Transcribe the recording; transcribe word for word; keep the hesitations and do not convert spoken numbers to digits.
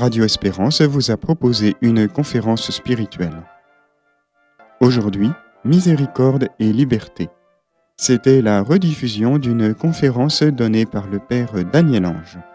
Radio Espérance vous a proposé une conférence spirituelle. Aujourd'hui, Miséricorde et Liberté. C'était la rediffusion d'une conférence donnée par le Père Daniel Ange.